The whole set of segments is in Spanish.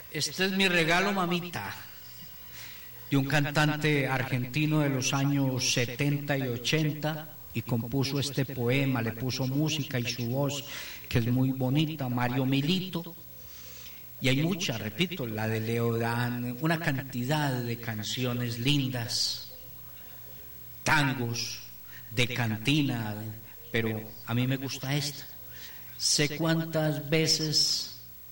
Este es mi regalo, mamita, de un cantante argentino de los años 70 y 80, y compuso este poema, le puso música y su voz, que es muy bonita, Mario Milito. Y hay muchas, repito, la de Leodán, una cantidad de canciones lindas, tangos, de cantina, pero a mí me gusta esta. Sé cuántas veces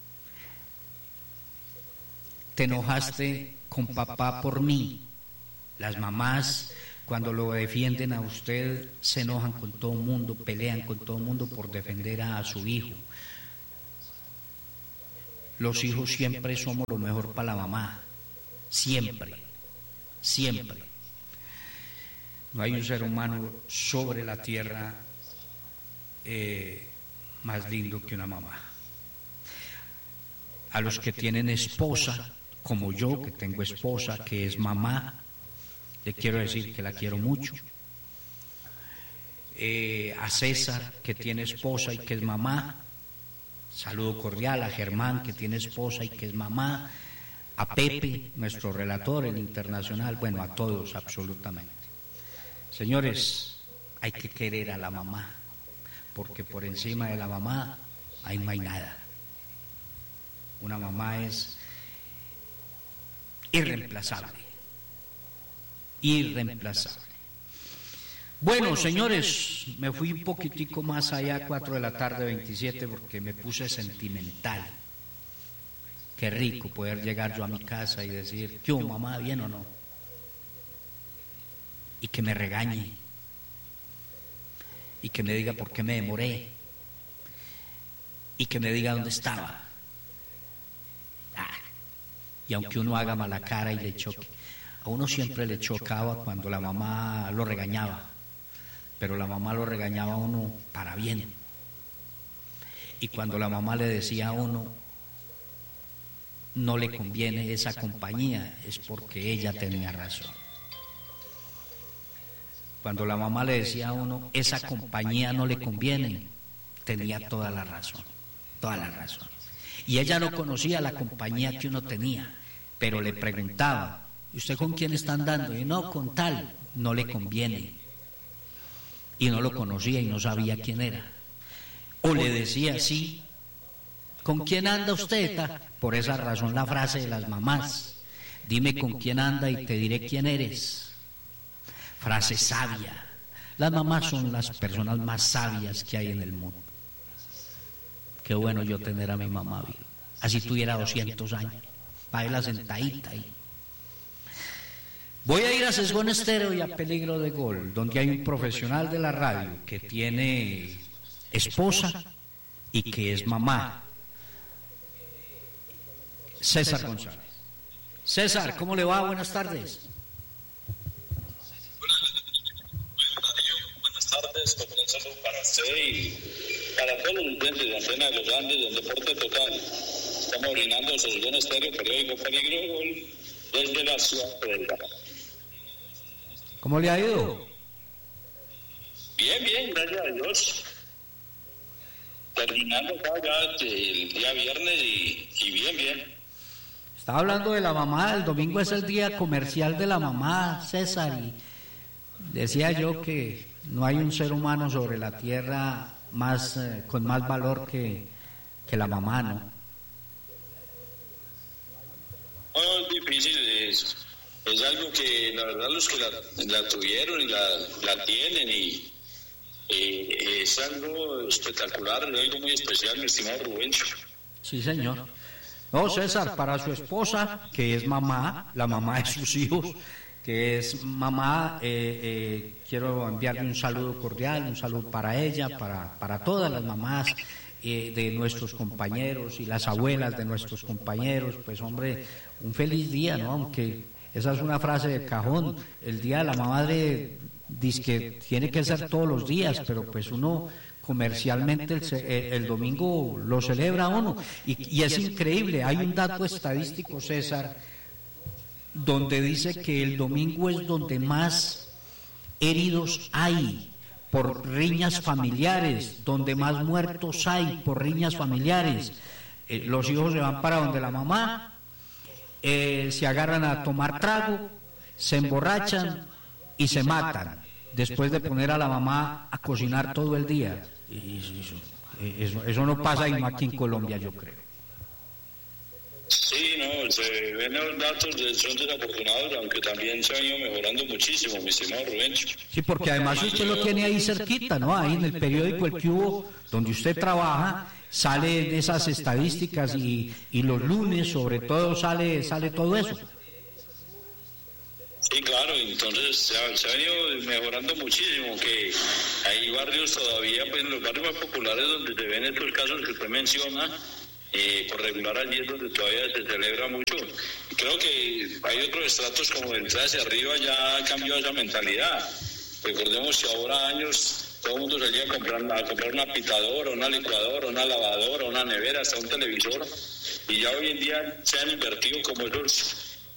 te enojaste con papá por mí. Las mamás, cuando lo defienden a usted, se enojan con todo el mundo, pelean con todo el mundo por defender a su hijo. Los hijos siempre somos lo mejor para la mamá, siempre, siempre. No hay un ser humano sobre la tierra más lindo que una mamá. A los que tienen esposa, como yo, que tengo esposa, que es mamá, le quiero decir que la quiero mucho. A César, que tiene esposa y que es mamá, saludo cordial. A Germán, que tiene esposa y que es mamá. A Pepe, nuestro relator, el internacional, bueno, a todos absolutamente. Señores, hay que querer a la mamá, porque por encima de la mamá ahí no hay nada. Una mamá es irreemplazable, irreemplazable. Bueno, señores, me fui un poquitico más allá, 4 de la tarde, 27, porque me puse sentimental. Qué rico poder llegar yo a mi casa y decir, ¿qué mamá, bien o no? Y que me regañe, y que me diga por qué me demoré, y que me diga dónde estaba. Y aunque uno haga mala cara y le choque, a uno siempre le chocaba cuando la mamá lo regañaba, pero la mamá lo regañaba a uno para bien. Y cuando la mamá le decía a uno, no le conviene esa compañía, es porque ella tenía razón. Cuando la mamá le decía a uno, esa compañía no le conviene, tenía toda la razón, toda la razón. Y ella no conocía la compañía que uno tenía, pero le preguntaba, ¿y usted con quién está andando? Y no, con tal, no le conviene. Y no lo conocía y no sabía quién era. O le decía, sí, ¿con quién anda usted? Por esa razón la frase de las mamás, dime con quién anda y te diré quién eres. Frase sabia. Las mamás son las personas más sabias que hay en el mundo. Qué bueno yo tener a mi mamá viva. Así tuviera 200 años. Va a ir la sentadita ahí. Voy a ir a Sesgón Estéreo y a Peligro de Gol, donde hay un profesional de la radio que tiene esposa y que es mamá. César González. César, ¿cómo le va? Buenas tardes. Buenas tardes, con un saludo para usted y para todos los oyentes de Antena de los Andes del Deporte Total. Estamos brindando Sesgón Estéreo, periódico Peligro de Gol, desde la ciudad de Belgrano. ¿Cómo le ha ido? Bien, bien, gracias a Dios. Terminando acá ya el día viernes y bien, bien. Estaba hablando de la mamá, el domingo es el día comercial de la mamá, César, y decía yo que no hay un ser humano sobre la tierra más con más valor que la mamá, ¿no? No, es difícil, es algo que la verdad los que la tuvieron y la tienen y es algo espectacular, algo muy especial, mi estimado Rubencho. Sí, señor. No, César, para su esposa, que es mamá, la mamá de sus hijos, que es mamá, quiero enviarle un saludo cordial, un saludo para ella, para todas las mamás de nuestros compañeros y las abuelas de nuestros compañeros. Pues hombre, un feliz día, ¿no? Aunque esa es una frase de cajón, el día de la madre dice que tiene que ser todos los días, pero pues uno comercialmente el domingo lo celebra uno, y es increíble. Hay un dato estadístico, César, donde dice que el domingo es donde más heridos hay por riñas familiares, donde más muertos hay por riñas familiares. Los hijos se van para donde la mamá se agarran a tomar trago, se emborrachan y se matan, después de poner a la mamá a cocinar todo el día. Y eso no pasa aquí en Colombia, yo creo. Sí, no, se ven los datos, son desafortunados, aunque también se ha ido mejorando muchísimo, mi estimado Rubencho. Sí, porque además usted lo tiene ahí cerquita, ¿no? Ahí en el periódico El Cubo, donde usted trabaja, sale de esas estadísticas y los lunes, sobre todo, sale todo eso. Sí, claro, entonces se ha venido mejorando muchísimo, que hay barrios todavía, pues en los barrios más populares donde se ven estos casos que usted menciona, por regular allí es donde todavía se celebra mucho. Y creo que hay otros estratos como de entrada hacia arriba ya ha cambiado esa mentalidad. Recordemos que ahora años todo el mundo salía a comprar una pitadora, una licuadora, una lavadora, una nevera, hasta un televisor, y ya hoy en día se han invertido como esos